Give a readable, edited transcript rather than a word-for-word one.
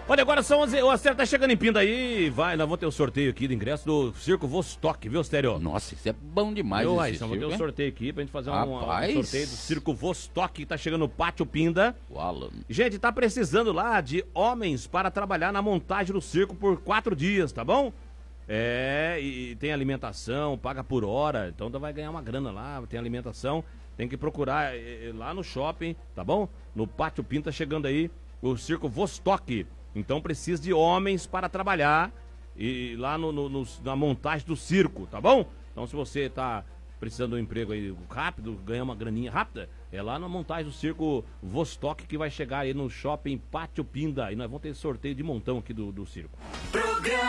Olha, agora são 11, o Astério tá chegando em Pinda aí, nós vamos ter o sorteio aqui do ingresso do Circo Vostok, viu, Astério? Nossa, isso é bom demais. Vamos ter um sorteio aqui pra gente fazer um sorteio do Circo Vostok, que tá chegando no Pátio Pinda. O Alan. Gente, tá precisando lá de homens para trabalhar na montagem do circo por 4 dias, tá bom? E tem alimentação, paga por hora, então vai ganhar uma grana lá, tem alimentação, tem que procurar lá no shopping, tá bom? No Pátio Pinda tá chegando aí o Circo Vostok. Então precisa de homens para trabalhar lá na montagem do circo, tá bom? Então se você tá precisando de um emprego aí rápido, ganhar uma graninha rápida, é lá na montagem do Circo Vostok que vai chegar aí no shopping Pátio Pinda. E nós vamos ter sorteio de montão aqui do circo.